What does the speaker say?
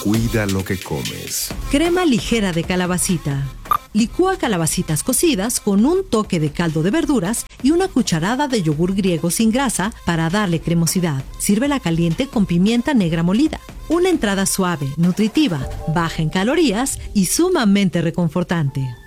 Cuida lo que comes. Crema ligera de calabacita. Licúa calabacitas cocidas con un toque de caldo de verduras y una cucharada de yogur griego sin grasa para darle cremosidad. Sírvela caliente con pimienta negra molida. Una entrada suave, nutritiva, baja en calorías y sumamente reconfortante.